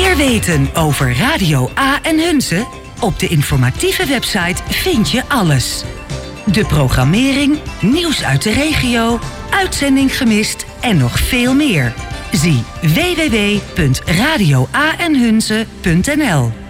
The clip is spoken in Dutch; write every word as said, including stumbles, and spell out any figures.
Meer weten over Radio A en Hunze? Op de informatieve website vind je alles. De programmering, nieuws uit de regio, uitzending gemist en nog veel meer. Zie w w w punt radio a en hunze punt n l.